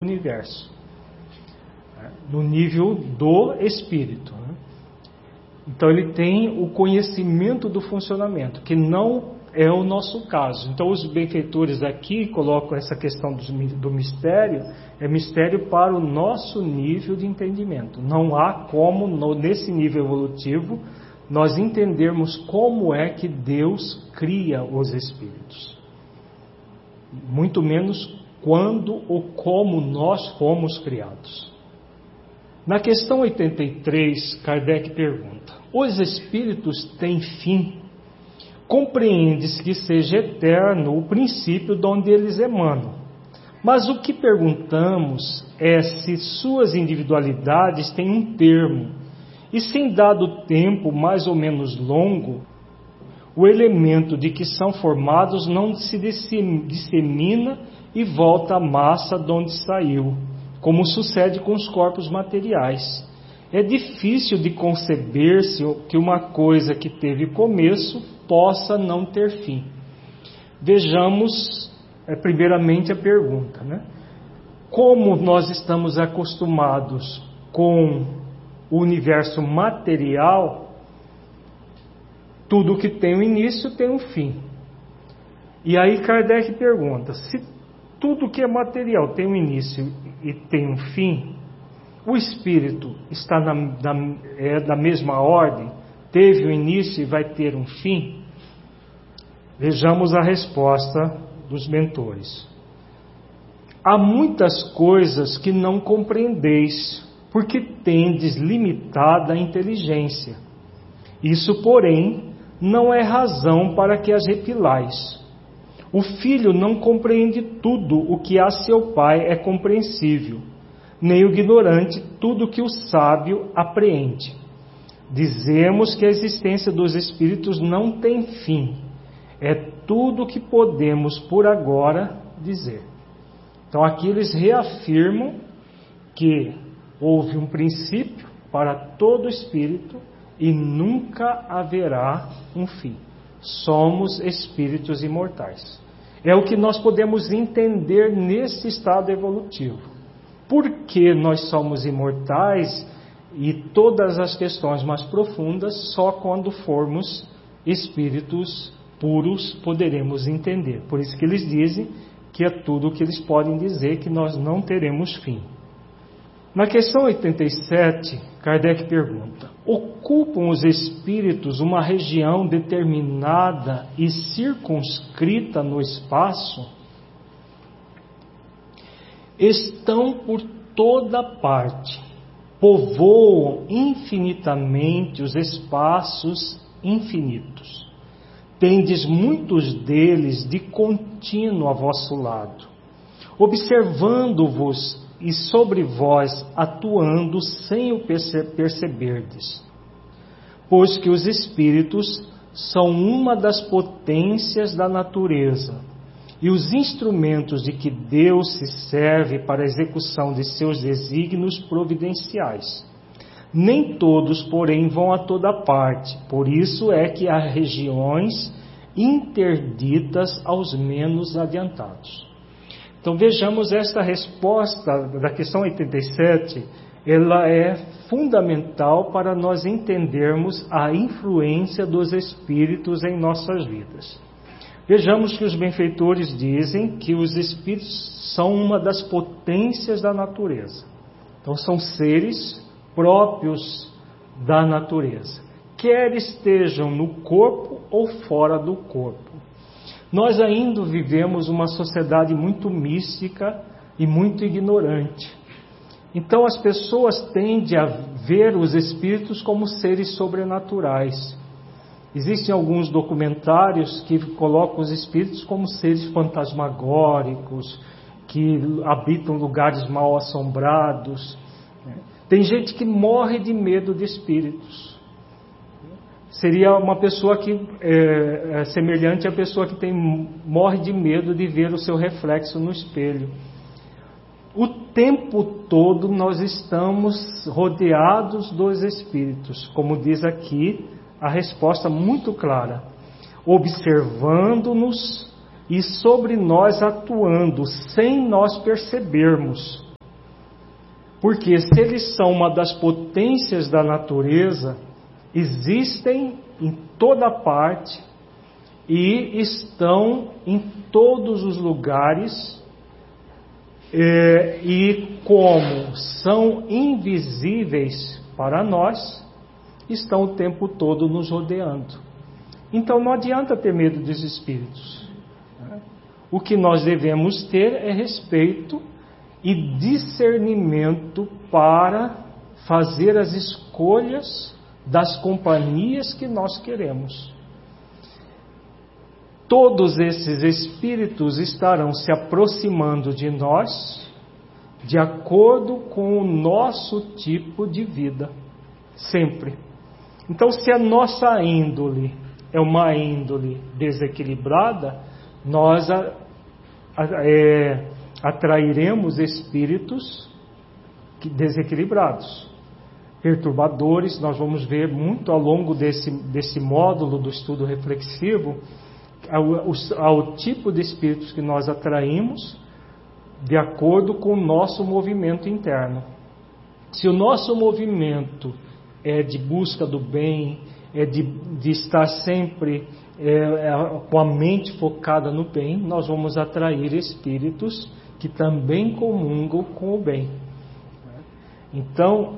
universo, no nível do espírito. Então ele tem o conhecimento do funcionamento, que não é o nosso caso. Então os benfeitores aqui colocam essa questão do mistério, é mistério para o nosso nível de entendimento. Não há como, nesse nível evolutivo, nós entendermos como é que Deus cria os espíritos. Muito menos quando ou como nós fomos criados. Na questão 83, Kardec pergunta: os espíritos têm fim? Compreende-se que seja eterno o princípio de onde eles emanam. Mas o que perguntamos é se suas individualidades têm um termo, e se em dado tempo mais ou menos longo, o elemento de que são formados não se dissemina e volta à massa de onde saiu, como sucede com os corpos materiais. É difícil de conceber-se que uma coisa que teve começo possa não ter fim. Vejamos, primeiramente, a pergunta, Como nós estamos acostumados com o universo material, tudo que tem um início tem um fim. E aí Kardec pergunta: se tudo que é material tem um início e tem um fim, o espírito está da mesma ordem? Teve um início e vai ter um fim? Vejamos a resposta dos mentores. Há muitas coisas que não compreendeis, porque tendes limitada inteligência. Isso, porém, não é razão para que as repilais. O filho não compreende tudo o que a seu pai é compreensível, nem o ignorante tudo o que o sábio apreende. Dizemos que a existência dos espíritos não tem fim. É tudo o que podemos por agora dizer. Então aqui eles reafirmam que houve um princípio para todo espírito e nunca haverá um fim. Somos espíritos imortais. É o que nós podemos entender nesse estado evolutivo. Por que nós somos imortais? E todas as questões mais profundas, só quando formos espíritos puros poderemos entender. Por isso que eles dizem que é tudo o que eles podem dizer, que nós não teremos fim. Na questão 87, Kardec pergunta: ocupam os espíritos uma região determinada e circunscrita no espaço? Estão por toda parte, povoam infinitamente os espaços infinitos. Tendes muitos deles de contínuo a vosso lado, observando-vos e sobre vós atuando sem o perceberdes. Pois que os espíritos são uma das potências da natureza, e os instrumentos de que Deus se serve para a execução de seus desígnios providenciais. Nem todos, porém, vão a toda parte, por isso é que há regiões interditas aos menos adiantados. Então vejamos esta resposta da questão 87, ela é fundamental para nós entendermos a influência dos espíritos em nossas vidas. Vejamos que os benfeitores dizem que os espíritos são uma das potências da natureza. Então são seres próprios da natureza, quer estejam no corpo ou fora do corpo. Nós ainda vivemos uma sociedade muito mística e muito ignorante. Então as pessoas tendem a ver os espíritos como seres sobrenaturais. Existem alguns documentários que colocam os espíritos como seres fantasmagóricos, que habitam lugares mal assombrados. Tem gente que morre de medo de espíritos. Seria uma pessoa que é semelhante à pessoa que morre de medo de ver o seu reflexo no espelho. O tempo todo nós estamos rodeados dos espíritos, como diz aqui a resposta muito clara, observando-nos e sobre nós atuando, sem nós percebermos. Porque se eles são uma das potências da natureza, existem em toda parte e estão em todos os lugares, e como são invisíveis para nós, estão o tempo todo nos rodeando. Então não adianta ter medo dos espíritos. O que nós devemos ter é respeito e discernimento para fazer as escolhas das companhias que nós queremos. Todos esses espíritos estarão se aproximando de nós de acordo com o nosso tipo de vida, sempre. Então, se a nossa índole é uma índole desequilibrada, nós atrairemos espíritos desequilibrados, perturbadores. Nós vamos ver muito ao longo desse módulo do estudo reflexivo ao tipo de espíritos que nós atraímos de acordo com o nosso movimento interno. Se o nosso movimento é de busca do bem, é de estar sempre com a mente focada no bem, nós vamos atrair espíritos que também comungam com o bem. Então,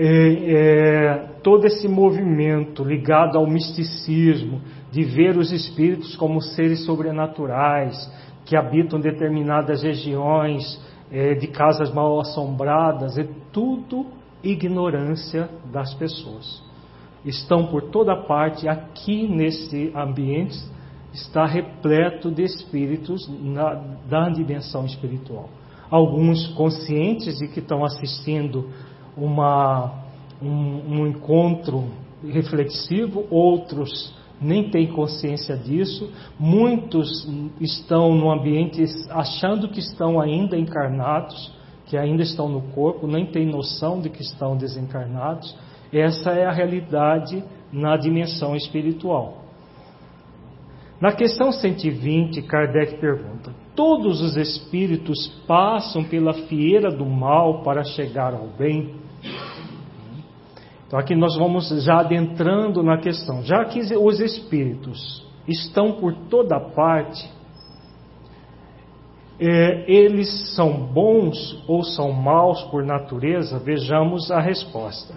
todo esse movimento ligado ao misticismo, de ver os espíritos como seres sobrenaturais, que habitam determinadas regiões, de casas mal assombradas, é tudo ignorância das pessoas. Estão por toda parte. Aqui nesse ambiente está repleto de espíritos da dimensão espiritual. Alguns conscientes de que estão assistindo um encontro reflexivo, outros nem têm consciência disso. Muitos estão no ambiente achando que estão ainda encarnados, que ainda estão no corpo, nem têm noção de que estão desencarnados. Essa é a realidade na dimensão espiritual. Na questão 120, Kardec pergunta: todos os espíritos passam pela fieira do mal para chegar ao bem? Então aqui nós vamos já adentrando na questão. Já que os espíritos estão por toda parte, eles são bons ou são maus por natureza? Vejamos a resposta.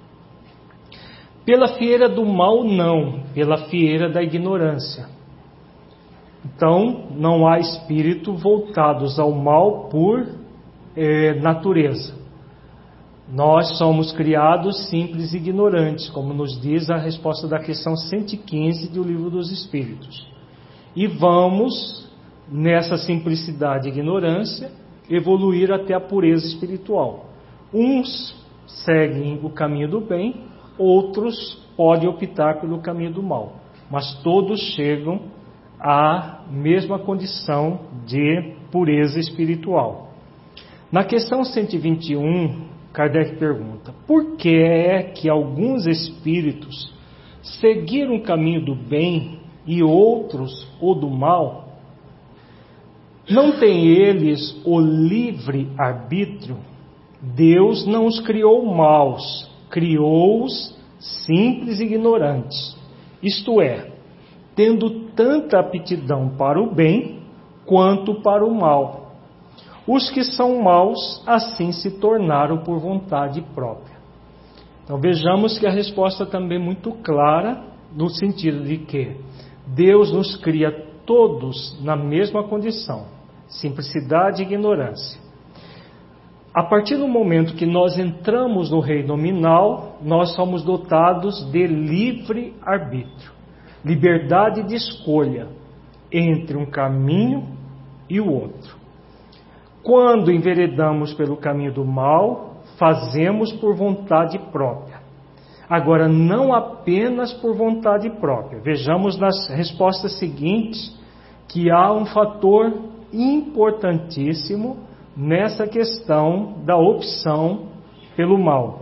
Pela fieira do mal, não. Pela fieira da ignorância. Então, não há espírito voltados ao mal por natureza. Nós somos criados simples e ignorantes, como nos diz a resposta da questão 115 do Livro dos Espíritos. E vamos, nessa simplicidade e ignorância, evoluir até a pureza espiritual. Uns seguem o caminho do bem, outros podem optar pelo caminho do mal, mas todos chegam à mesma condição de pureza espiritual. Na questão 121, Kardec pergunta: por que é que alguns espíritos seguiram o caminho do bem e outros o do mal? Não têm eles o livre arbítrio? Deus não os criou maus, criou-os simples e ignorantes, isto é, tendo tanta aptidão para o bem quanto para o mal. Os que são maus assim se tornaram por vontade própria. Então vejamos que a resposta também é muito clara, no sentido de que Deus nos cria todos na mesma condição, simplicidade e ignorância. A partir do momento que nós entramos no reino nominal, nós somos dotados de livre arbítrio, liberdade de escolha entre um caminho e o outro. Quando enveredamos pelo caminho do mal, fazemos por vontade própria. Agora, não apenas por vontade própria. Vejamos nas respostas seguintes que há um fator importantíssimo nessa questão da opção pelo mal.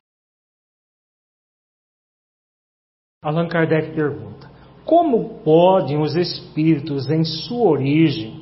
Allan Kardec pergunta: como podem os espíritos em sua origem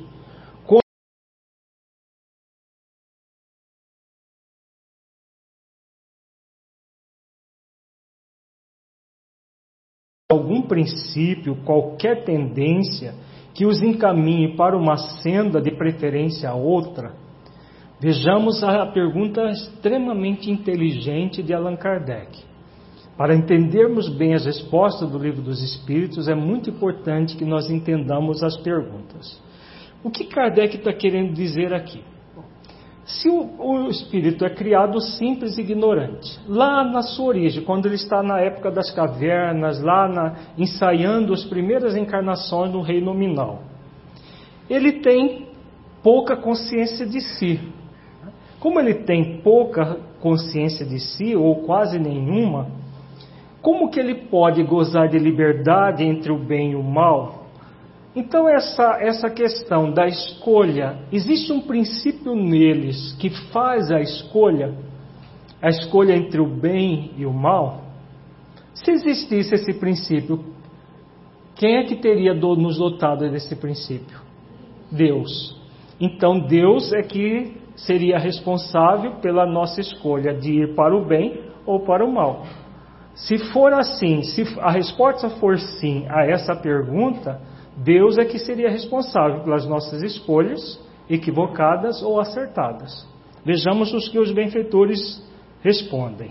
algum princípio, qualquer tendência que os encaminhe para uma senda de preferência a outra? Vejamos a pergunta extremamente inteligente de Allan Kardec. Para entendermos bem as respostas do Livro dos Espíritos, é muito importante que nós entendamos as perguntas. O que Kardec está querendo dizer aqui? Se o espírito é criado simples e ignorante, lá na sua origem, quando ele está na época das cavernas, ensaiando as primeiras encarnações no reino nominal, ele tem pouca consciência de si. Como ele tem pouca consciência de si, ou quase nenhuma, como que ele pode gozar de liberdade entre o bem e o mal? Então essa questão da escolha, existe um princípio neles que faz a escolha entre o bem e o mal? Se existisse esse princípio, quem é que teria nos dotado desse princípio? Deus. Então Deus é que seria responsável pela nossa escolha de ir para o bem ou para o mal. Se for assim, se a resposta for sim a essa pergunta, Deus é que seria responsável pelas nossas escolhas, equivocadas ou acertadas. Vejamos os que os benfeitores respondem.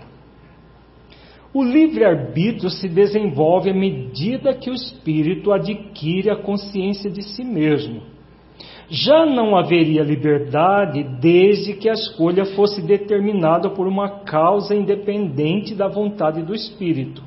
O livre-arbítrio se desenvolve à medida que o espírito adquire a consciência de si mesmo. Já não haveria liberdade desde que a escolha fosse determinada por uma causa independente da vontade do espírito.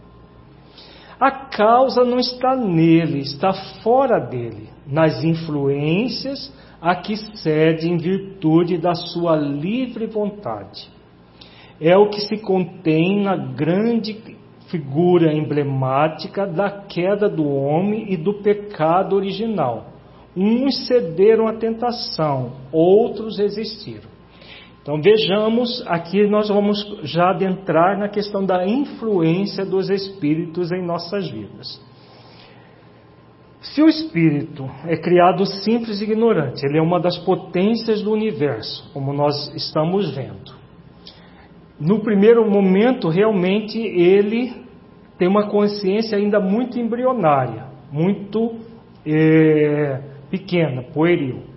A causa não está nele, está fora dele, nas influências a que cede em virtude da sua livre vontade. É o que se contém na grande figura emblemática da queda do homem e do pecado original. Uns cederam à tentação, outros resistiram. Então vejamos, aqui nós vamos já adentrar na questão da influência dos espíritos em nossas vidas. Se o espírito é criado simples e ignorante, ele é uma das potências do universo, como nós estamos vendo. No primeiro momento, realmente, ele tem uma consciência ainda muito embrionária, muito pequena, pueril.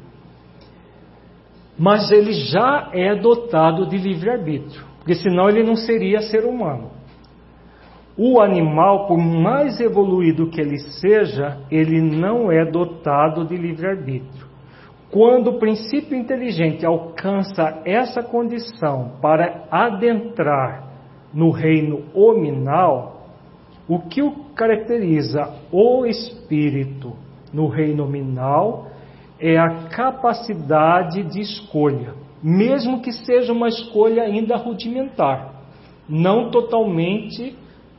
Mas ele já é dotado de livre-arbítrio, porque senão ele não seria ser humano. O animal, por mais evoluído que ele seja, ele não é dotado de livre-arbítrio. Quando o princípio inteligente alcança essa condição para adentrar no reino hominal, o que o caracteriza o espírito no reino nominal é a capacidade de escolha, mesmo que seja uma escolha ainda rudimentar, não totalmente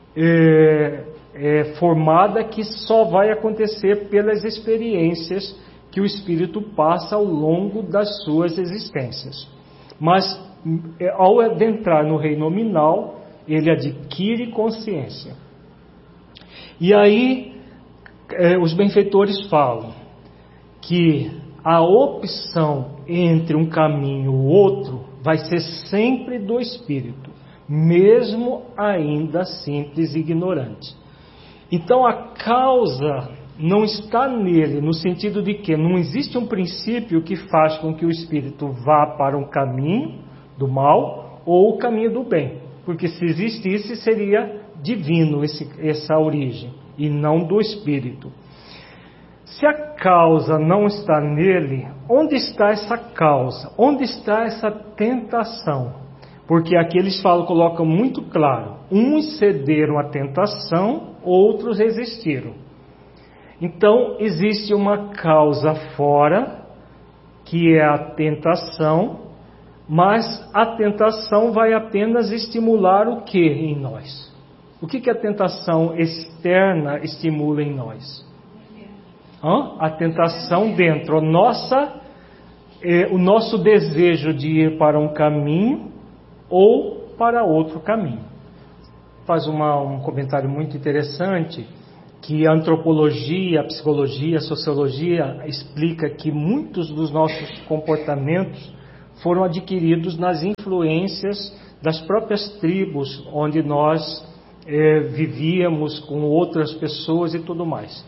formada, que só vai acontecer pelas experiências que o espírito passa ao longo das suas existências. Mas ao adentrar no reino nominal, ele adquire consciência. E aí os benfeitores falam que a opção entre um caminho e o outro vai ser sempre do espírito, mesmo ainda simples e ignorante. Então a causa não está nele, no sentido de que não existe um princípio que faz com que o espírito vá para um caminho do mal ou o caminho do bem, porque se existisse seria divino essa origem e não do espírito. Se a causa não está nele, onde está essa causa? Onde está essa tentação? Porque aqui eles colocam muito claro: uns cederam à tentação, outros resistiram. Então existe uma causa fora, que é a tentação, mas a tentação vai apenas estimular o que em nós? O que a tentação externa estimula em nós? A tentação dentro, o nosso desejo de ir para um caminho ou para outro caminho. Faz um comentário muito interessante, que a antropologia, a psicologia, a sociologia explica que muitos dos nossos comportamentos foram adquiridos nas influências das próprias tribos onde nós vivíamos com outras pessoas e tudo mais.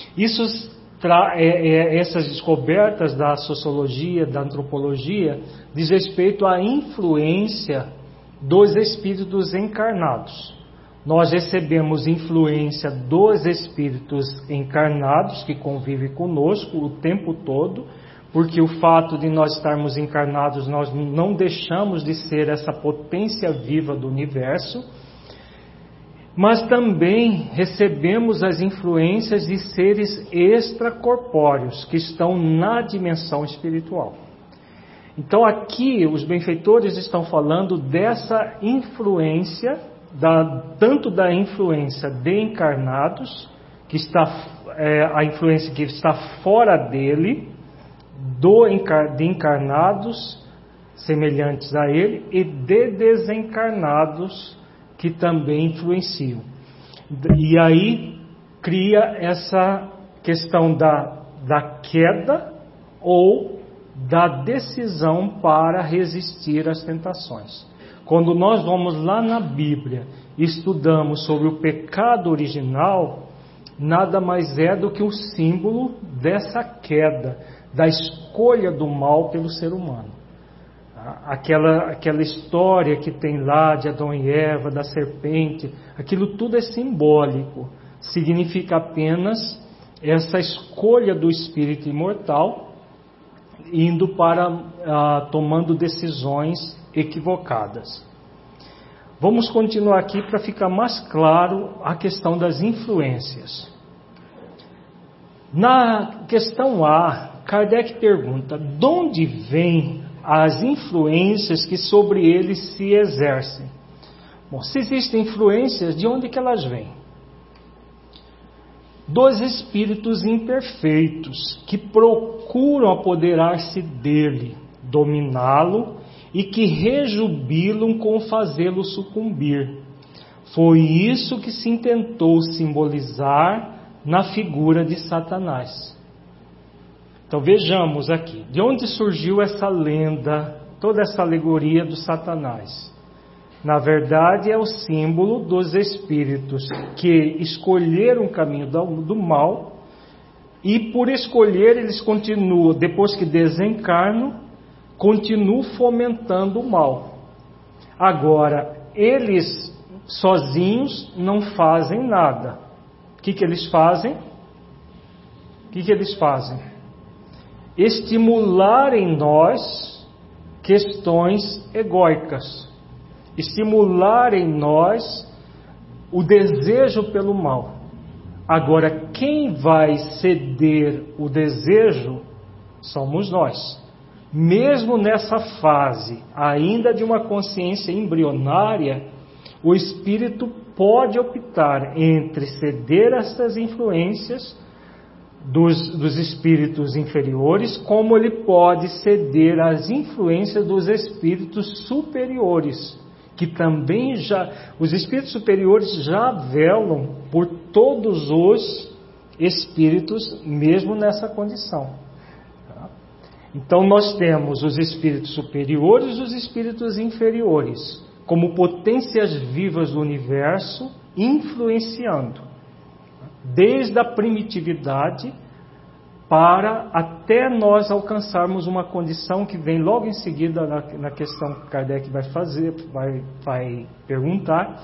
Essas descobertas da sociologia, da antropologia, diz respeito à influência dos espíritos encarnados. Nós recebemos influência dos espíritos encarnados que convivem conosco o tempo todo, porque o fato de nós estarmos encarnados, nós não deixamos de ser essa potência viva do universo, mas também recebemos as influências de seres extracorpóreos que estão na dimensão espiritual. Então aqui os benfeitores estão falando dessa influência, tanto da influência de encarnados, que está a influência que está fora dele, de encarnados semelhantes a ele, e de desencarnados que também influenciam. E aí cria essa questão da queda ou da decisão para resistir às tentações. Quando nós vamos lá na Bíblia e estudamos sobre o pecado original, nada mais é do que o símbolo dessa queda, da escolha do mal pelo ser humano. Aquela história que tem lá de Adão e Eva, da serpente, aquilo tudo é simbólico, significa apenas essa escolha do espírito imortal indo para tomando decisões equivocadas. Vamos continuar aqui para ficar mais claro a questão das influências. Na questão A, Kardec pergunta: de onde vêm as influências que sobre eles se exercem? Bom, se existem influências, de onde que elas vêm? Dos espíritos imperfeitos, que procuram apoderar-se dele, dominá-lo e que rejubilam com fazê-lo sucumbir. Foi isso que se intentou simbolizar na figura de Satanás. Então vejamos aqui, de onde surgiu essa lenda, toda essa alegoria do Satanás? Na verdade é o símbolo dos espíritos que escolheram o caminho do mal e por escolher eles continuam, depois que desencarnam, continuam fomentando o mal. Agora, eles sozinhos não fazem nada. O que eles fazem? Estimular em nós questões egóicas, estimular em nós o desejo pelo mal. Agora, quem vai ceder o desejo somos nós. Mesmo nessa fase, ainda de uma consciência embrionária, o espírito pode optar entre ceder essas influências dos espíritos inferiores, como ele pode ceder às influências dos espíritos superiores, que também os espíritos superiores já velam por todos os espíritos, mesmo nessa condição. Então nós temos os espíritos superiores e os espíritos inferiores, como potências vivas do universo, influenciando, desde a primitividade para até nós alcançarmos uma condição que vem logo em seguida na questão que Kardec vai perguntar.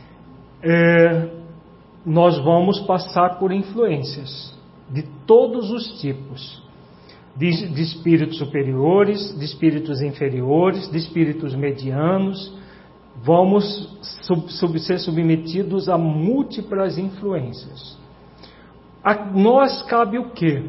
Nós vamos passar por influências de todos os tipos, de espíritos superiores, de espíritos inferiores, de espíritos medianos. Vamos ser submetidos a múltiplas influências. A nós cabe o quê?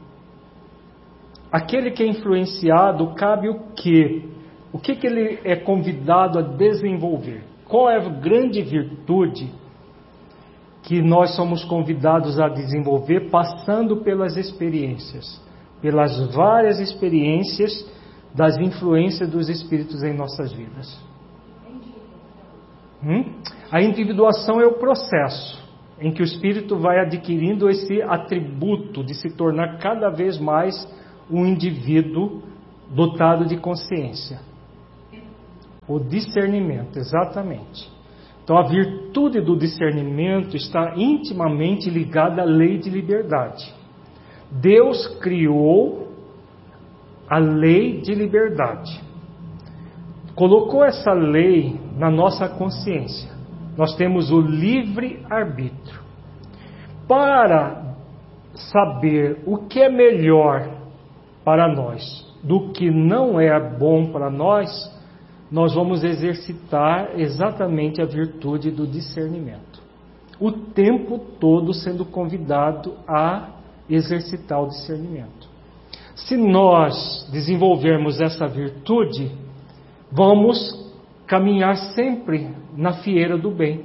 Aquele que é influenciado, cabe o quê? O que ele é convidado a desenvolver? Qual é a grande virtude que nós somos convidados a desenvolver passando pelas experiências? Pelas várias experiências das influências dos espíritos em nossas vidas. A individuação é o processo em que o espírito vai adquirindo esse atributo de se tornar cada vez mais um indivíduo dotado de consciência. O discernimento, exatamente. Então a virtude do discernimento está intimamente ligada à lei de liberdade. Deus criou a lei de liberdade. Colocou essa lei na nossa consciência. Nós temos o livre-arbítrio. Para saber o que é melhor para nós do que não é bom para nós, nós vamos exercitar exatamente a virtude do discernimento. O tempo todo sendo convidado a exercitar o discernimento. Se nós desenvolvermos essa virtude, vamos caminhar sempre na fieira do bem.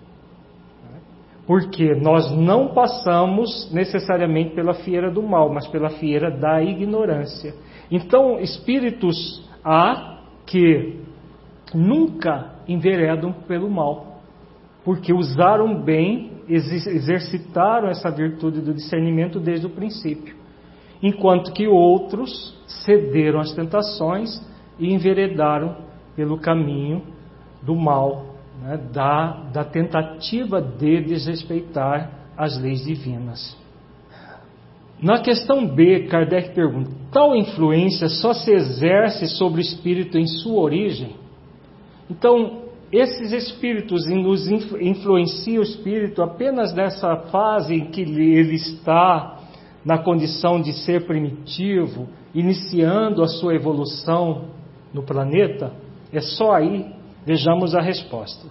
Porque nós não passamos necessariamente pela fieira do mal, mas pela fieira da ignorância. Então, espíritos há que nunca enveredam pelo mal, porque usaram bem, exercitaram essa virtude do discernimento desde o princípio. Enquanto que outros cederam às tentações e enveredaram pelo caminho do mal, né, da tentativa de desrespeitar as leis divinas. Na questão B, Kardec pergunta: tal influência só se exerce sobre o espírito em sua origem? Então, esses espíritos nos influenciam o espírito apenas nessa fase em que ele está na condição de ser primitivo, iniciando a sua evolução no planeta? É só aí? Vejamos a resposta.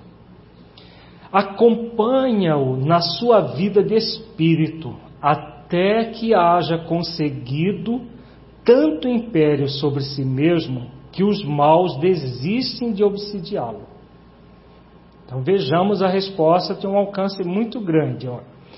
Acompanha-o na sua vida de espírito, até que haja conseguido tanto império sobre si mesmo, que os maus desistem de obsidiá-lo. Então vejamos a resposta, tem um alcance muito grande.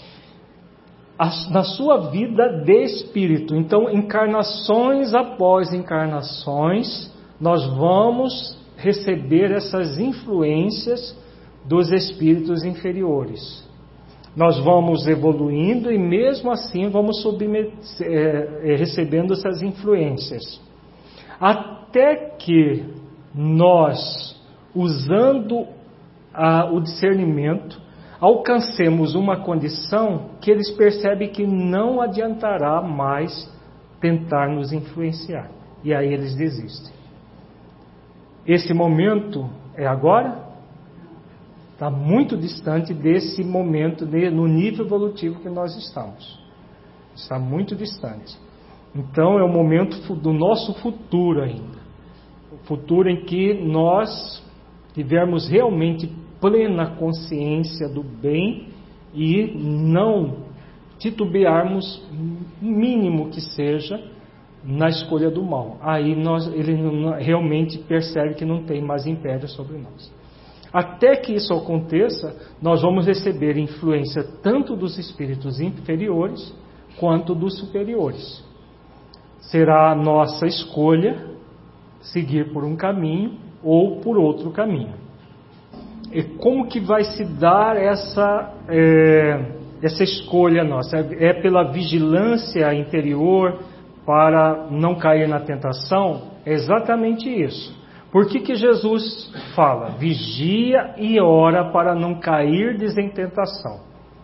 Na sua vida de espírito, então encarnações após encarnações, nós vamos receber essas influências dos espíritos inferiores. Nós vamos evoluindo e mesmo assim vamos recebendo essas influências. Até que nós, usando o discernimento, alcancemos uma condição que eles percebem que não adiantará mais tentar nos influenciar. E aí eles desistem. Esse momento é agora? Está muito distante desse momento no nível evolutivo que nós estamos. Está muito distante. Então é o momento do nosso futuro ainda. O futuro em que nós tivermos realmente plena consciência do bem e não titubearmos, mínimo que seja, na escolha do mal. Aí ele realmente percebe que não tem mais império sobre nós. Até que isso aconteça, nós vamos receber influência tanto dos espíritos inferiores quanto dos superiores. Será a nossa escolha seguir por um caminho ou por outro caminho. E como que vai se dar essa escolha nossa? É pela vigilância interior para não cair na tentação? É exatamente isso. Por que Jesus fala? Vigia e ora para não cair em tentação.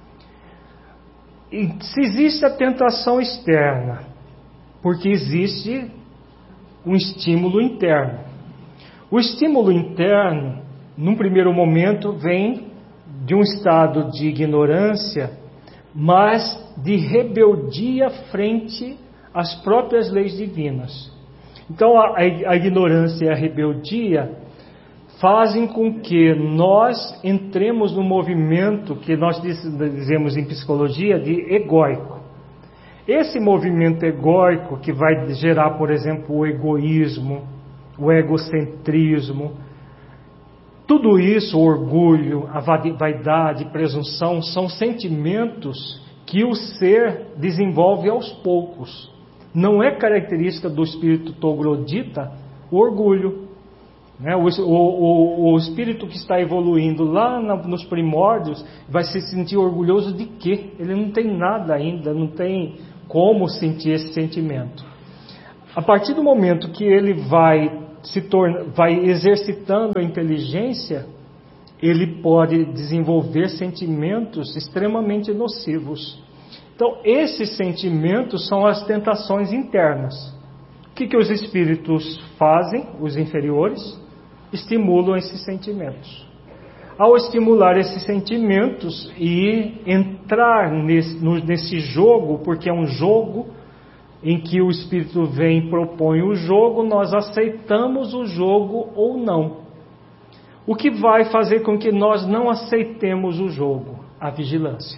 E se existe a tentação externa, porque existe um estímulo interno. O estímulo interno, num primeiro momento, vem de um estado de ignorância, mas de rebeldia frente às próprias leis divinas. Então a ignorância e a rebeldia fazem com que nós entremos no movimento que nós dizemos em psicologia de egóico. Esse movimento egóico que vai gerar, por exemplo, o egoísmo, o egocentrismo, tudo isso, o orgulho, a vaidade, presunção, são sentimentos que o ser desenvolve aos poucos. Não é característica do espírito troglodita o orgulho. Né? O espírito que está evoluindo lá nos primórdios vai se sentir orgulhoso de quê? Ele não tem nada ainda, não tem como sentir esse sentimento. A partir do momento que ele vai exercitando a inteligência, ele pode desenvolver sentimentos extremamente nocivos. Então, esses sentimentos são as tentações internas. O que os espíritos fazem, os inferiores? Estimulam esses sentimentos. Ao estimular esses sentimentos e entrar nesse jogo, porque é um jogo em que o espírito vem e propõe o jogo, nós aceitamos o jogo ou não. O que vai fazer com que nós não aceitemos o jogo? A vigilância.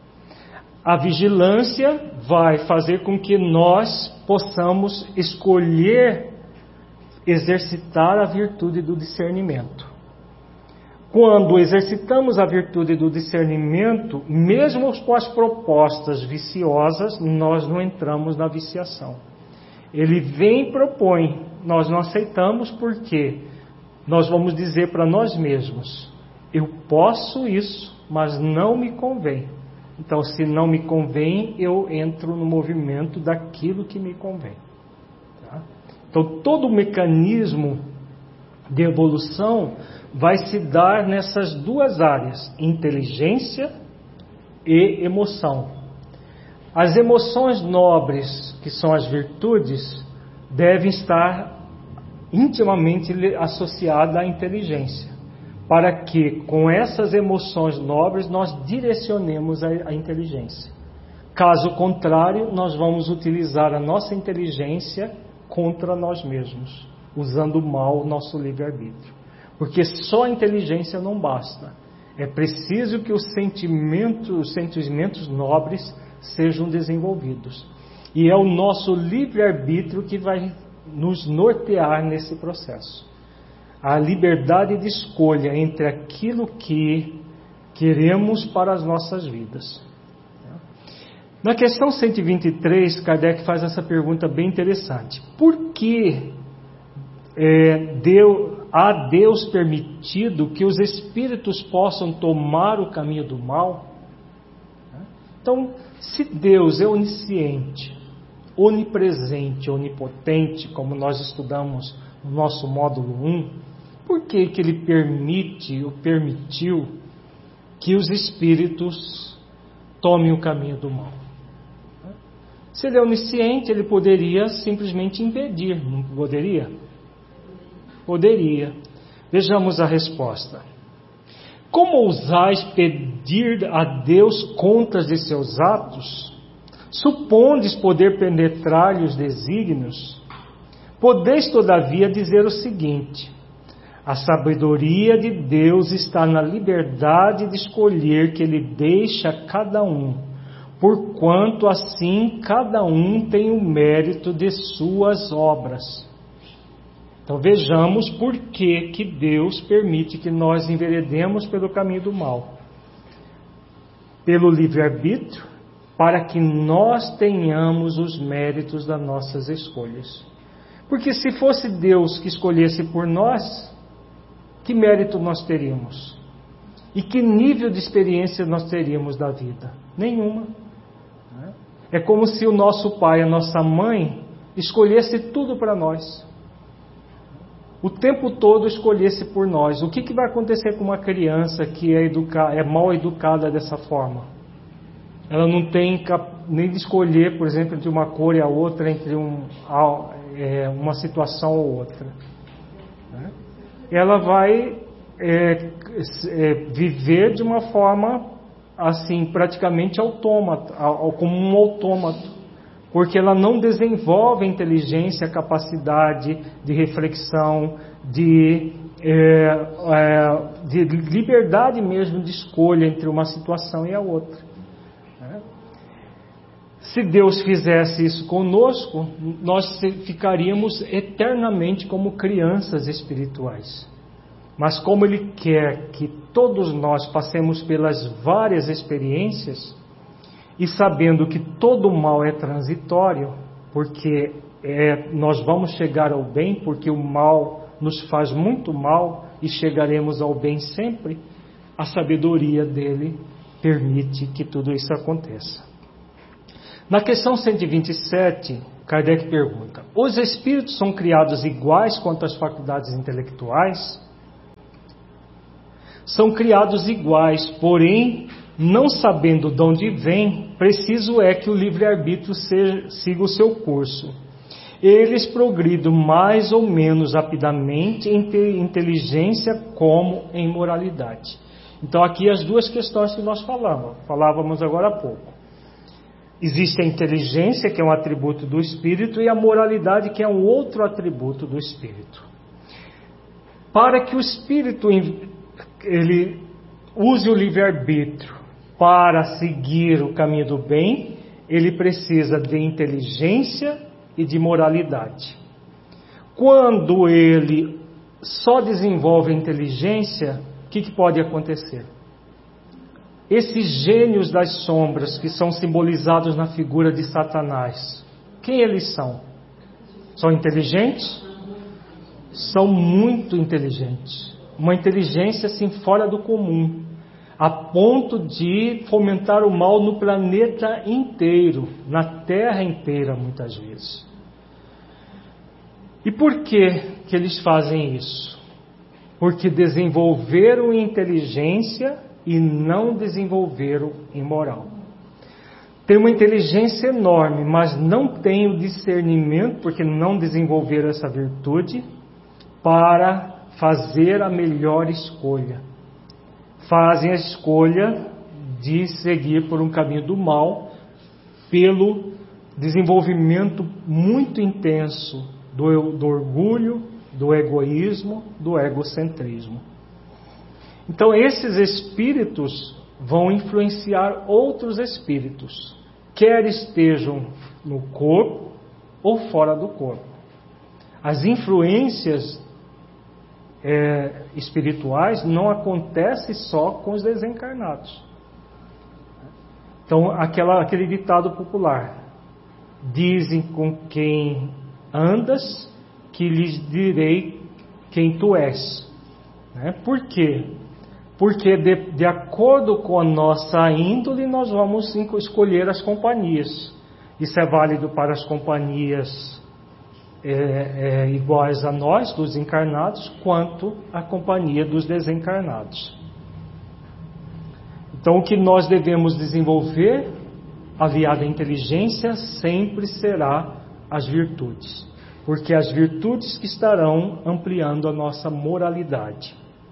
A vigilância vai fazer com que nós possamos escolher exercitar a virtude do discernimento. Quando exercitamos a virtude do discernimento, mesmo com as propostas viciosas, nós não entramos na viciação. Ele vem e propõe, nós não aceitamos porque nós vamos dizer para nós mesmos: eu posso isso, mas não me convém. Então, se não me convém, eu entro no movimento daquilo que me convém. Tá? Então, todo o mecanismo de evolução vai se dar nessas duas áreas, inteligência e emoção. As emoções nobres, que são as virtudes, devem estar intimamente associadas à inteligência, para que com essas emoções nobres nós direcionemos a inteligência. Caso contrário, nós vamos utilizar a nossa inteligência contra nós mesmos, usando mal o nosso livre-arbítrio. Porque só a inteligência não basta. É preciso que os sentimentos nobres sejam desenvolvidos. E é o nosso livre-arbítrio que vai nos nortear nesse processo. A liberdade de escolha entre aquilo que queremos para as nossas vidas. Na questão 123, Kardec faz essa pergunta bem interessante. Por que há Deus permitido que os espíritos possam tomar o caminho do mal? Então, se Deus é onisciente, onipresente, onipotente, como nós estudamos no nosso módulo 1, por que Ele permitiu que os espíritos tomem o caminho do mal? Se Ele é onisciente, Ele poderia simplesmente impedir, não poderia? Poderia. Vejamos a resposta. Como ousais pedir a Deus contas de seus atos? Supondes poder penetrar-lhe os desígnios? Podeis, todavia, dizer o seguinte: a sabedoria de Deus está na liberdade de escolher que Ele deixa a cada um, porquanto assim cada um tem o mérito de suas obras. Então vejamos por que Deus permite que nós enveredemos pelo caminho do mal. Pelo livre-arbítrio, para que nós tenhamos os méritos das nossas escolhas. Porque se fosse Deus que escolhesse por nós, que mérito nós teríamos? E que nível de experiência nós teríamos da vida? Nenhuma. É como se o nosso pai, a nossa mãe, escolhesse tudo para nós. O tempo todo escolhesse por nós. O que vai acontecer com uma criança que é mal educada dessa forma? Ela não tem nem de escolher, por exemplo, entre uma cor e a outra, entre uma situação ou outra. Ela vai viver de uma forma assim, praticamente autômata, como um autômato. Porque ela não desenvolve a inteligência, a capacidade de reflexão, de liberdade mesmo de escolha entre uma situação e a outra. Se Deus fizesse isso conosco, nós ficaríamos eternamente como crianças espirituais. Mas como Ele quer que todos nós passemos pelas várias experiências, e sabendo que todo mal é transitório, porque nós vamos chegar ao bem, porque o mal nos faz muito mal e chegaremos ao bem sempre, a sabedoria dele permite que tudo isso aconteça. Na questão 127, Kardec pergunta: os espíritos são criados iguais quanto às faculdades intelectuais? São criados iguais, porém, não sabendo de onde vem, preciso é que o livre-arbítrio siga o seu curso. Eles progridem mais ou menos rapidamente em inteligência como em moralidade. Então aqui as duas questões que nós falávamos agora há pouco. Existe a inteligência, que é um atributo do espírito, e a moralidade, que é um outro atributo do espírito. Para que o espírito ele use o livre-arbítrio para seguir o caminho do bem, ele precisa de inteligência e de moralidade. Quando ele só desenvolve a inteligência, o que pode acontecer? Esses gênios das sombras que são simbolizados na figura de Satanás, quem eles são? São inteligentes? São muito inteligentes. Uma inteligência assim fora do comum, a ponto de fomentar o mal no planeta inteiro, na Terra inteira muitas vezes. E por que eles fazem isso? Porque desenvolveram inteligência e não desenvolveram em moral. Tem uma inteligência enorme, mas não tem o discernimento, porque não desenvolveram essa virtude, para fazer a melhor escolha. Fazem a escolha de seguir por um caminho do mal, pelo desenvolvimento muito intenso do orgulho, do egoísmo, do egocentrismo. Então esses espíritos vão influenciar outros espíritos, quer estejam no corpo ou fora do corpo. As influências espirituais não acontecem só com os desencarnados. Então aquele ditado popular: dizem com quem andas, que lhes direi quem tu és. Por quê? Porque de acordo com a nossa índole, nós vamos escolher as companhias. Isso é válido para as companhias iguais a nós, dos encarnados, quanto a companhia dos desencarnados. Então, o que nós devemos desenvolver, aliado à inteligência, sempre será as virtudes, porque as virtudes que estarão ampliando a nossa moralidade.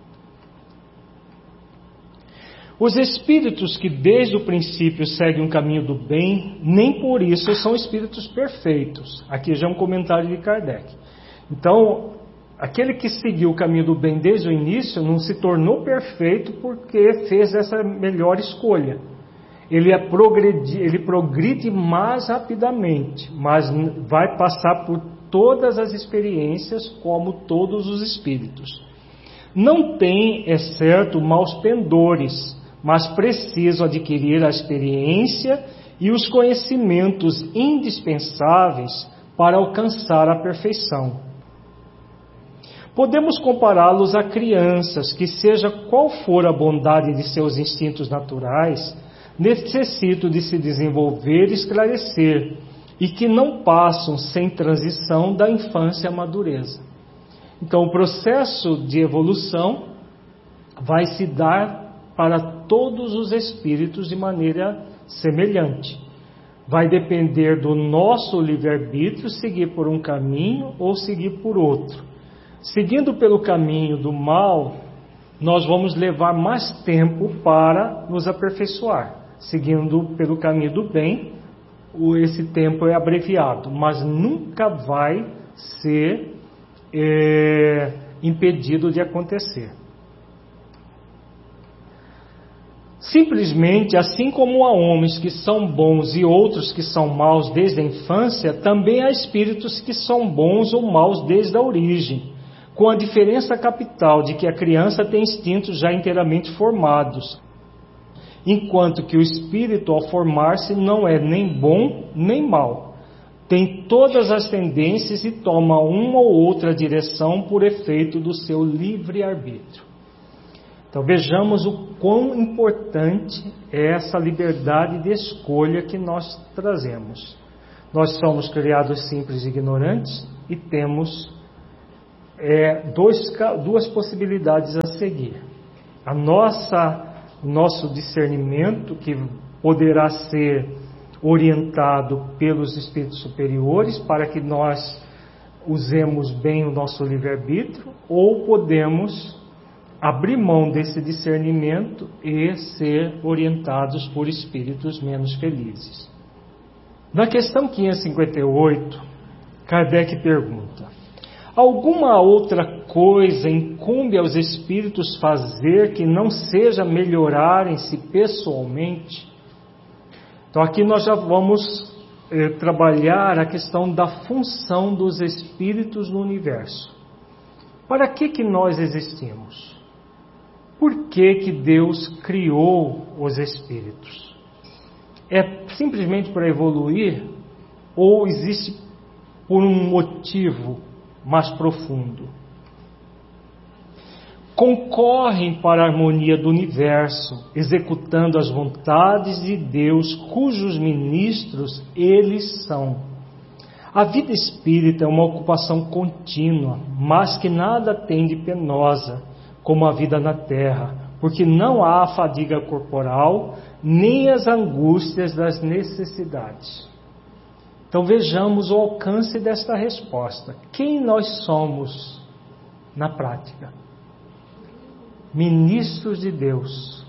Os espíritos que desde o princípio seguem um caminho do bem, nem por isso são espíritos perfeitos. Aqui já é um comentário de Kardec. Então, aquele que seguiu o caminho do bem desde o início não se tornou perfeito porque fez essa melhor escolha. Ele progride mais rapidamente, mas vai passar por todas as experiências como todos os espíritos. Não tem, é certo, maus pendores, mas precisam adquirir a experiência e os conhecimentos indispensáveis para alcançar a perfeição. Podemos compará-los a crianças que, seja qual for a bondade de seus instintos naturais, necessitam de se desenvolver e esclarecer, e que não passam sem transição da infância à madureza. Então, o processo de evolução vai se dar para todos os espíritos de maneira semelhante. Vai depender do nosso livre-arbítrio seguir por um caminho ou seguir por outro. Seguindo pelo caminho do mal, nós vamos levar mais tempo para nos aperfeiçoar. Seguindo pelo caminho do bem, esse tempo é abreviado, mas nunca vai ser impedido de acontecer. Simplesmente, assim como há homens que são bons e outros que são maus desde a infância, também há espíritos que são bons ou maus desde a origem, com a diferença capital de que a criança tem instintos já inteiramente formados, enquanto que o espírito, ao formar-se, não é nem bom nem mau. Tem todas as tendências e toma uma ou outra direção por efeito do seu livre-arbítrio. Então vejamos o quão importante é essa liberdade de escolha que nós trazemos. Nós somos criados simples e ignorantes e temos duas possibilidades a seguir. Nosso discernimento, que poderá ser orientado pelos espíritos superiores para que nós usemos bem o nosso livre-arbítrio, ou podemos abrir mão desse discernimento e ser orientados por espíritos menos felizes. Na questão 558, Kardec pergunta: alguma outra coisa incumbe aos espíritos fazer que não seja melhorarem-se pessoalmente? Então aqui nós já vamos trabalhar a questão da função dos espíritos no universo. Para que nós existimos? Por que Deus criou os espíritos? É simplesmente para evoluir ou existe por um motivo mais profundo? Concorrem para a harmonia do universo, executando as vontades de Deus, cujos ministros eles são. A vida espírita é uma ocupação contínua, mas que nada tem de penosa, como a vida na terra, porque não há a fadiga corporal, nem as angústias das necessidades. Então vejamos o alcance desta resposta. Quem nós somos na prática? Ministros de Deus,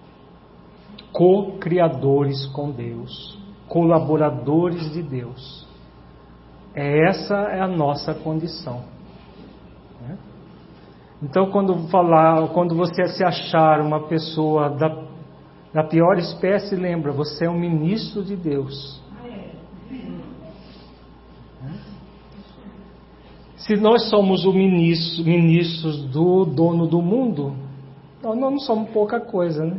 co-criadores com Deus, colaboradores de Deus. Essa é a nossa condição. Então, quando você se achar uma pessoa da pior espécie, lembra, você é um ministro de Deus. Se nós somos os ministros do dono do mundo, nós não somos pouca coisa, né?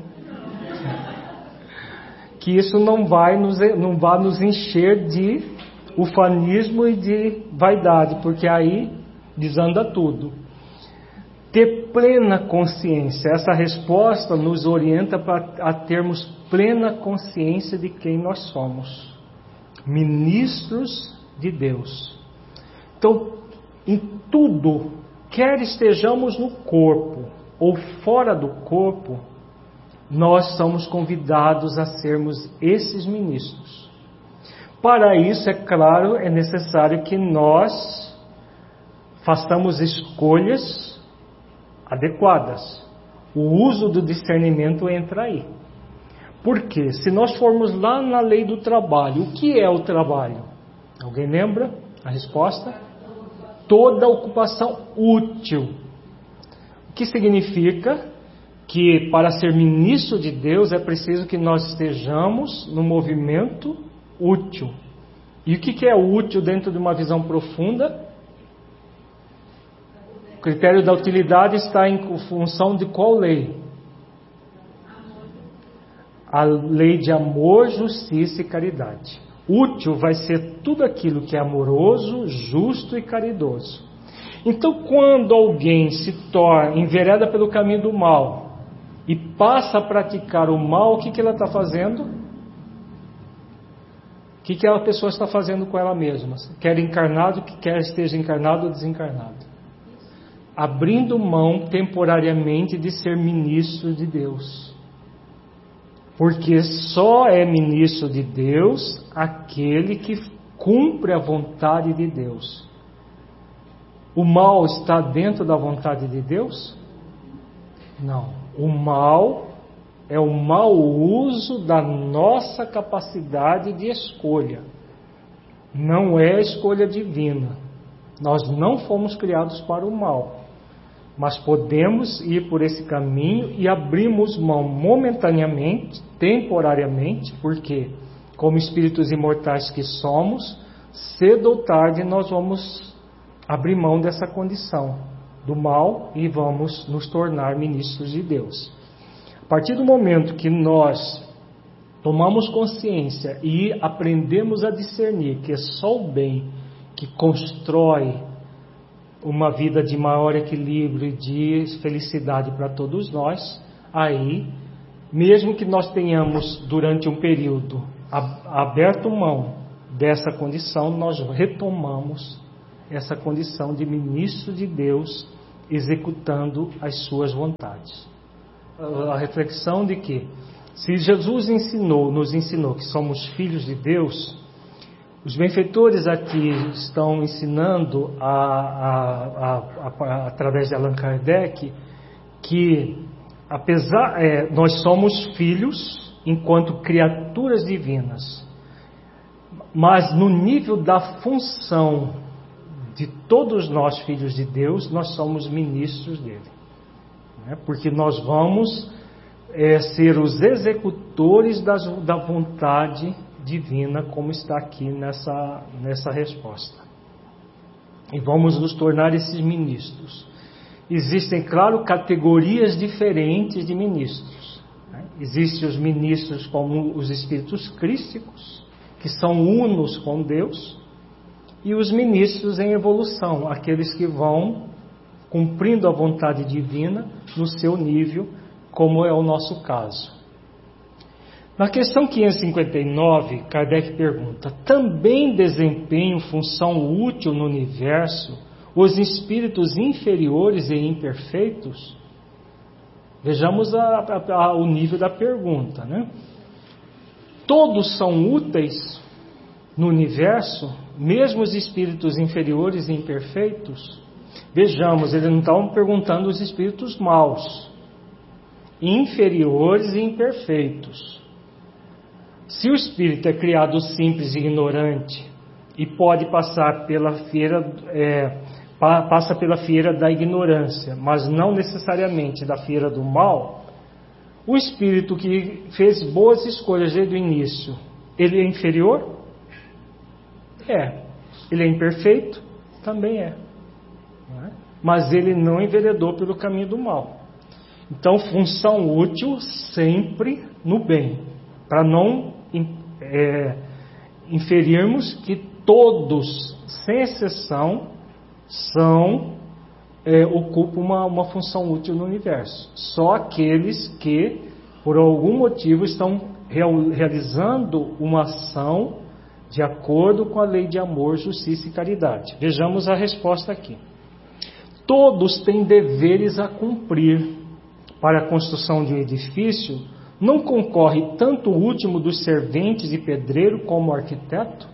Que isso não vai nos encher de ufanismo e de vaidade, porque aí desanda tudo. Ter plena consciência, essa resposta nos orienta a termos plena consciência de quem nós somos, ministros de Deus. Então, em tudo, quer estejamos no corpo ou fora do corpo, nós somos convidados a sermos esses ministros. Para isso, é claro, é necessário que nós façamos escolhas adequadas. O uso do discernimento entra aí. Porque se nós formos lá na lei do trabalho, o que é o trabalho? Alguém lembra a resposta? Toda ocupação útil. O que significa que para ser ministro de Deus é preciso que nós estejamos no movimento útil. E o que é útil dentro de uma visão profunda? O critério da utilidade está em função de qual lei? A lei de amor, justiça e caridade. Útil vai ser tudo aquilo que é amoroso, justo e caridoso. Então, quando alguém se envereda pelo caminho do mal e passa a praticar o mal, o que ela está fazendo? O que aquela pessoa está fazendo com ela mesma? Quer encarnado, que quer esteja encarnado ou desencarnado. Abrindo mão temporariamente de ser ministro de Deus. Porque só é ministro de Deus aquele que cumpre a vontade de Deus. O mal está dentro da vontade de Deus? Não. O mal é o mau uso da nossa capacidade de escolha. Não é a escolha divina. Nós não fomos criados para o mal. Mas podemos ir por esse caminho e abrimos mão momentaneamente, temporariamente, porque, como espíritos imortais que somos, cedo ou tarde nós vamos abrir mão dessa condição do mal e vamos nos tornar ministros de Deus. A partir do momento que nós tomamos consciência e aprendemos a discernir que é só o bem que constrói uma vida de maior equilíbrio e de felicidade para todos nós, aí, mesmo que nós tenhamos durante um período aberto mão dessa condição, nós retomamos essa condição de ministro de Deus, executando as suas vontades. a reflexão de que, se Jesus nos ensinou que somos filhos de Deus, os benfeitores aqui estão ensinando, através de Allan Kardec, que nós somos filhos enquanto criaturas divinas, mas no nível da função de todos nós, filhos de Deus, nós somos ministros dele, né? Porque nós vamos ser os executores da vontade divina, como está aqui nessa resposta. E vamos nos tornar esses ministros. Existem, claro, categorias diferentes de ministros, né? Existem os ministros como os espíritos crísticos, que são unos com Deus, e os ministros em evolução, aqueles que vão cumprindo a vontade divina no seu nível, como é o nosso caso. Na questão 559, Kardec pergunta: também desempenham função útil no universo os espíritos inferiores e imperfeitos? Vejamos o nível da pergunta, né? Todos são úteis no universo, mesmo os espíritos inferiores e imperfeitos? Vejamos, ele não está perguntando os espíritos maus, inferiores e imperfeitos. Se o espírito é criado simples e ignorante e pode passar pela passa pela fieira da ignorância, mas não necessariamente da fieira do mal, o espírito que fez boas escolhas desde o início, ele é inferior? É. Ele é imperfeito? Também é. Não é? Mas ele não enveredou pelo caminho do mal. Então, função útil sempre no bem, para não inferirmos que todos, sem exceção, ocupam uma função útil no universo. Só aqueles que, por algum motivo, estão realizando uma ação de acordo com a lei de amor, justiça e caridade. Vejamos a resposta aqui. Todos têm deveres a cumprir. Para a construção de um edifício, não concorre tanto o último dos serventes e pedreiro como o arquiteto?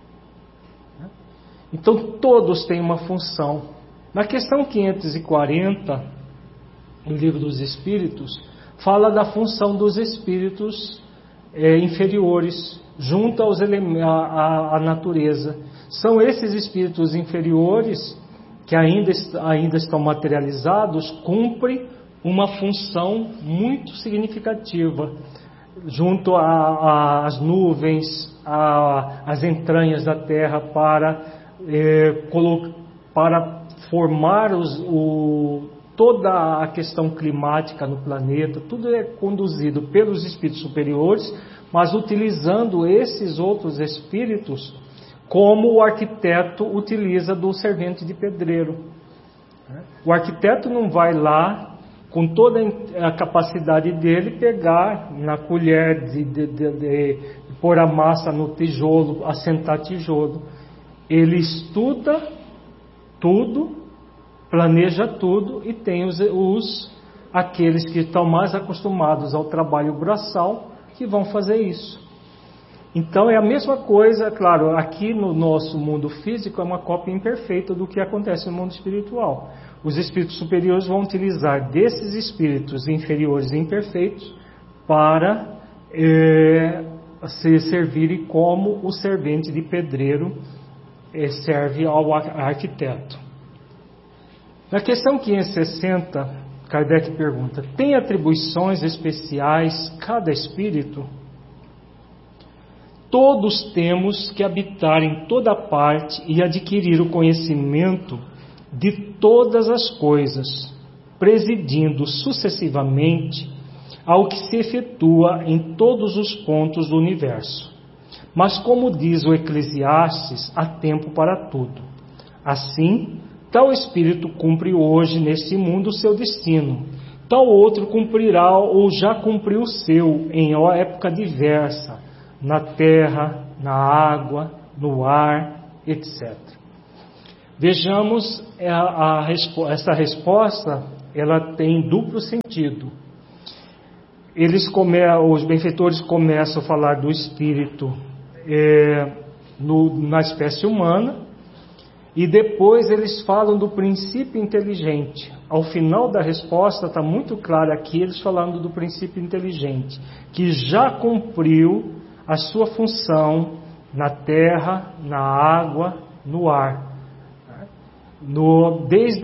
Então, todos têm uma função. Na questão 540, no Livro dos Espíritos, fala da função dos espíritos inferiores, junto à natureza. São esses espíritos inferiores, que ainda estão materializados, cumprem uma função muito significativa, junto às nuvens, às entranhas da terra, para formar toda a questão climática no planeta. Tudo é conduzido pelos espíritos superiores, mas utilizando esses outros espíritos como o arquiteto utiliza do servente de pedreiro. O arquiteto não vai lá com toda a capacidade dele, pegar na colher de pôr a massa no tijolo, assentar tijolo. Ele estuda tudo, planeja tudo, e tem aqueles que estão mais acostumados ao trabalho braçal que vão fazer isso. Então é a mesma coisa, claro, aqui no nosso mundo físico é uma cópia imperfeita do que acontece no mundo espiritual. Os espíritos superiores vão utilizar desses espíritos inferiores e imperfeitos para se servirem como o servente de pedreiro serve ao arquiteto. Na questão 560, Kardec pergunta: tem atribuições especiais cada espírito? Todos temos que habitar em toda parte e adquirir o conhecimento de todas as coisas, presidindo sucessivamente ao que se efetua em todos os pontos do universo. Mas, como diz o Eclesiastes, há tempo para tudo. Assim, tal espírito cumpre hoje neste mundo o seu destino, tal outro cumprirá ou já cumpriu o seu em época diversa, na terra, na água, no ar, etc. Vejamos essa resposta, ela tem duplo sentido. os benfeitores começam a falar do espírito na espécie humana, e depois eles falam do princípio inteligente. Ao final da resposta está muito claro aqui, eles falando do princípio inteligente, que já cumpriu a sua função na terra, na água, no ar. Desde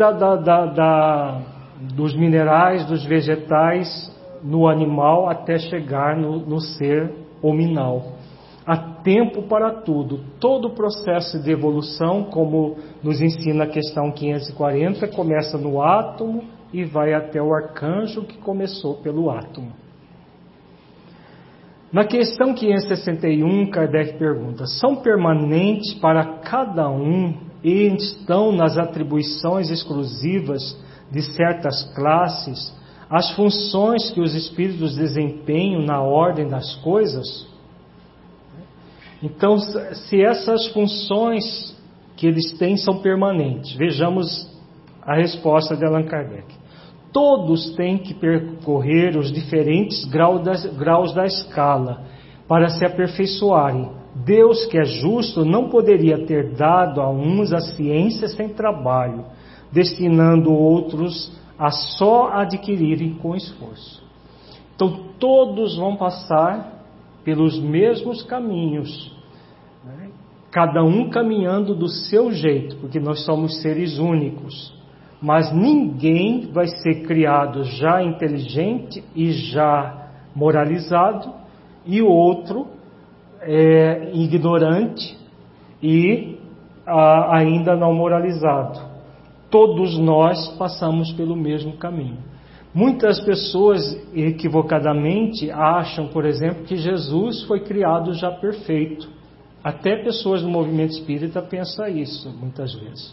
dos minerais, dos vegetais, no animal, até chegar no ser hominal. Há tempo para tudo. Todo o processo de evolução, como nos ensina a questão 540, começa no átomo e vai até o arcanjo, que começou pelo átomo. Na questão 561, Kardec pergunta: são permanentes para cada um e estão nas atribuições exclusivas de certas classes as funções que os espíritos desempenham na ordem das coisas? Então, se essas funções que eles têm são permanentes, vejamos a resposta de Allan Kardec. Todos têm que percorrer os diferentes graus da escala para se aperfeiçoarem. Deus, que é justo, não poderia ter dado a uns a ciência sem trabalho, destinando outros a só adquirirem com esforço. Então, todos vão passar pelos mesmos caminhos, né? Cada um caminhando do seu jeito, porque nós somos seres únicos, mas ninguém vai ser criado já inteligente e já moralizado, e o outro ignorante e ainda não moralizado. Todos nós passamos pelo mesmo caminho. Muitas pessoas equivocadamente acham, por exemplo, que Jesus foi criado já perfeito. Até pessoas do movimento espírita pensam isso, muitas vezes.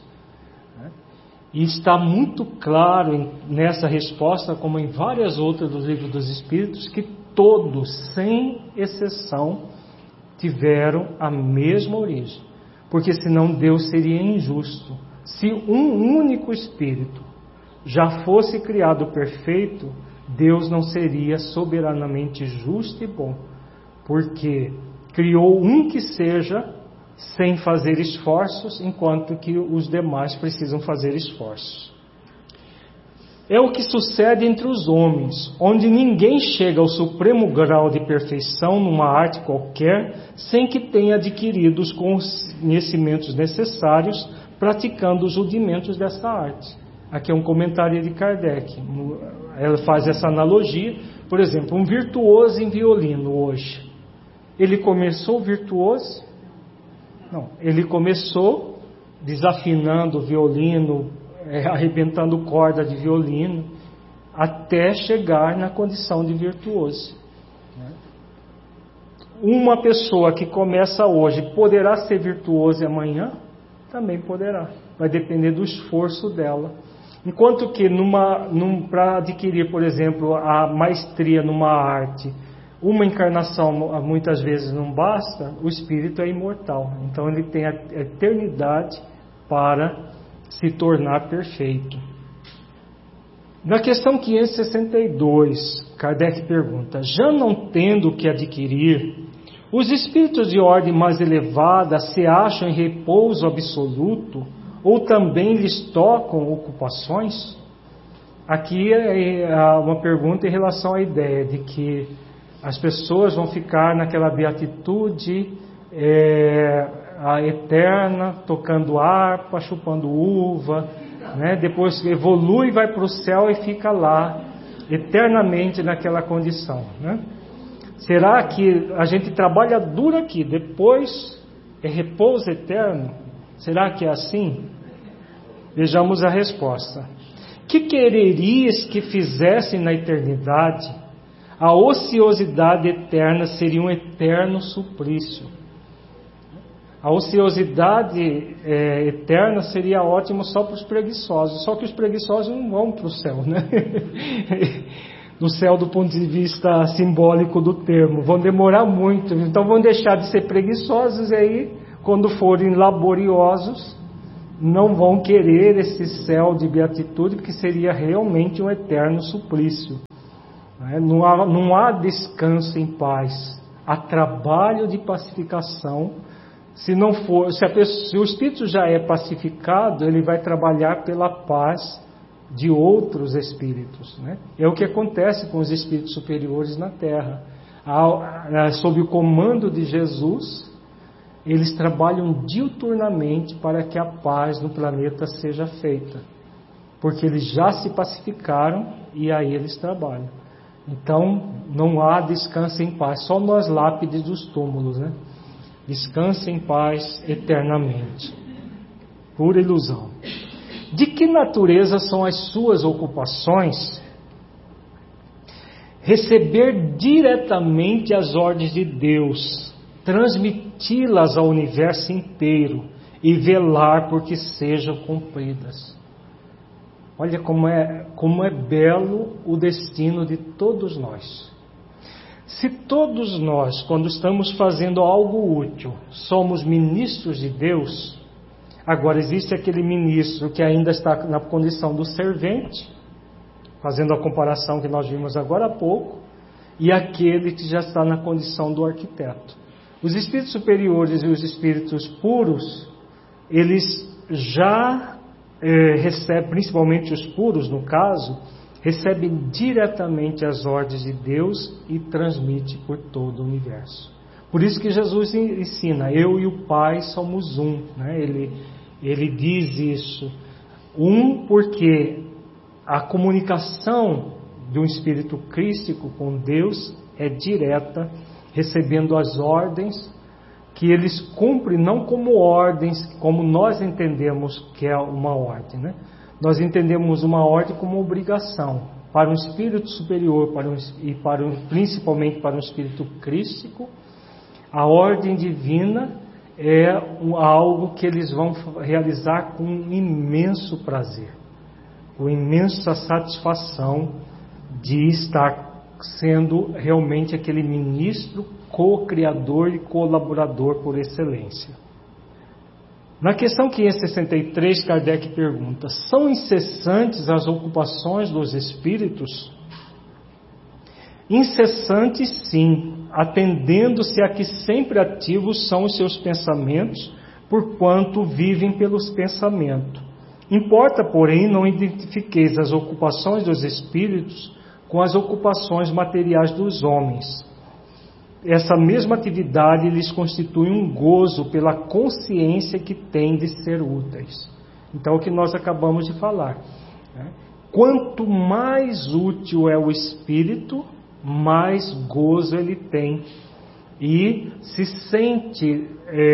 E está muito claro nessa resposta, como em várias outras dos livros dos Espíritos, que todos, sem exceção, tiveram a mesma origem. Porque senão Deus seria injusto. Se um único Espírito já fosse criado perfeito, Deus não seria soberanamente justo e bom, porque criou um que seja sem fazer esforços, enquanto que os demais precisam fazer esforços. É o que sucede entre os homens, onde ninguém chega ao supremo grau de perfeição numa arte qualquer, sem que tenha adquirido os conhecimentos necessários, praticando os rudimentos dessa arte. Aqui é um comentário de Kardec. Ela faz essa analogia. Por exemplo, um virtuoso em violino hoje. Ele começou virtuoso? Não. Ele começou desafinando o violino, arrebentando corda de violino, até chegar na condição de virtuoso. Uma pessoa que começa hoje poderá ser virtuosa amanhã? Também poderá. Vai depender do esforço dela. Enquanto que para adquirir, por exemplo, a maestria numa arte, uma encarnação muitas vezes não basta, o espírito é imortal. Então ele tem a eternidade para se tornar perfeito. Na questão 562, Kardec pergunta: já não tendo o que adquirir, os espíritos de ordem mais elevada se acham em repouso absoluto ou também lhes tocam ocupações? Aqui é uma pergunta em relação à ideia de que as pessoas vão ficar naquela beatitude a eterna, tocando harpa, chupando uva, né? Depois evolui, vai para o céu e fica lá eternamente naquela condição, né? Será que a gente trabalha duro aqui, depois é repouso eterno? Será que é assim? Vejamos a resposta. Que quererias que fizessem na eternidade? A ociosidade eterna seria um eterno suplício. A ociosidade eterna seria ótima só para os preguiçosos. Só que os preguiçosos não vão para o céu, né? No céu do ponto de vista simbólico do termo. Vão demorar muito. Então vão deixar de ser preguiçosos e aí, quando forem laboriosos, não vão querer esse céu de beatitude, porque seria realmente um eterno suplício. né? Não há descanso em paz. Há trabalho de pacificação. Se o espírito já é pacificado, ele vai trabalhar pela paz de outros espíritos, né? É o que acontece com os espíritos superiores na Terra. Sob o comando de Jesus, eles trabalham diuturnamente para que a paz no planeta seja feita, porque eles já se pacificaram e aí eles trabalham. Então não há descanso em paz, só nas lápides dos túmulos, né? Descanse em paz eternamente. Pura ilusão. De que natureza são as suas ocupações? Receber diretamente as ordens de Deus, transmiti-las ao universo inteiro e velar por que sejam cumpridas. Olha como é belo o destino de todos nós. Se todos nós, quando estamos fazendo algo útil, somos ministros de Deus, agora existe aquele ministro que ainda está na condição do servente, fazendo a comparação que nós vimos agora há pouco, e aquele que já está na condição do arquiteto. Os espíritos superiores e os espíritos puros, eles já recebem, principalmente os puros no caso, recebem diretamente as ordens de Deus e transmite por todo o universo. Por isso que Jesus ensina, eu e o Pai somos um, né? Ele diz isso, porque a comunicação de um espírito crístico com Deus é direta, recebendo as ordens que eles cumprem não como ordens, como nós entendemos que é uma ordem, né? Nós entendemos uma ordem como obrigação. Para um espírito superior principalmente para um espírito crístico, a ordem divina é algo que eles vão realizar com imenso prazer, com imensa satisfação de estar sendo realmente aquele ministro co-criador e colaborador por excelência. Na questão 563, Kardec pergunta: são incessantes as ocupações dos espíritos? Incessantes, sim, atendendo-se a que sempre ativos são os seus pensamentos, porquanto vivem pelos pensamentos. Importa, porém, não identifiqueis as ocupações dos espíritos com as ocupações materiais dos homens. Essa mesma atividade lhes constitui um gozo pela consciência que têm de ser úteis. Então, é o que nós acabamos de falar, né? Quanto mais útil é o espírito, mais gozo ele tem e se sente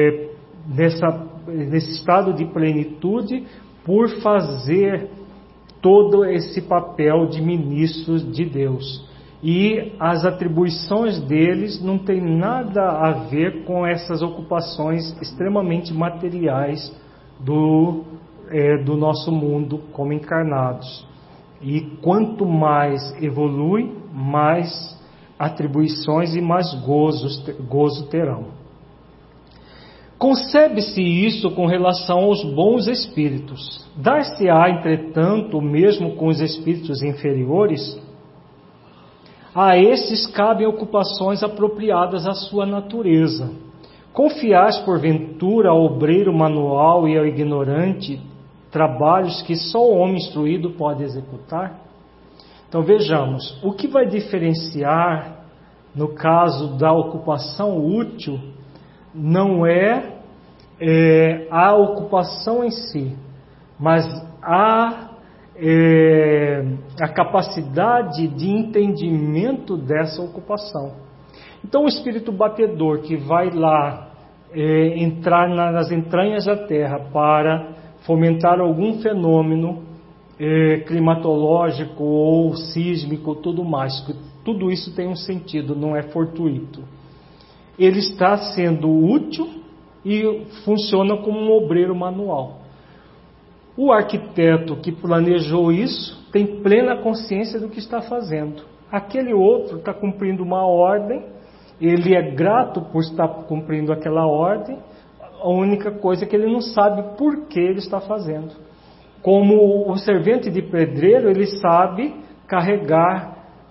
nesse estado de plenitude por fazer todo esse papel de ministros de Deus. E as atribuições deles não tem nada a ver com essas ocupações extremamente materiais do nosso mundo como encarnados. E quanto mais evolui, mais atribuições e mais gozo terão. Concebe-se isso com relação aos bons espíritos. Dar-se-á, entretanto, mesmo com os espíritos inferiores? A estes cabem ocupações apropriadas à sua natureza. Confiais, porventura, ao obreiro manual e ao ignorante trabalhos que só o homem instruído pode executar? Então vejamos, o que vai diferenciar no caso da ocupação útil não é a ocupação em si, mas a capacidade de entendimento dessa ocupação. Então o espírito batedor que vai lá entrar nas entranhas da Terra para fomentar algum fenômeno climatológico ou sísmico, tudo mais, tudo isso tem um sentido, não é fortuito. Ele está sendo útil e funciona como um obreiro manual. O arquiteto que planejou isso tem plena consciência do que está fazendo. Aquele outro está cumprindo uma ordem, ele é grato por estar cumprindo aquela ordem, a única coisa é que ele não sabe por que ele está fazendo. Como o servente de pedreiro, ele sabe carregar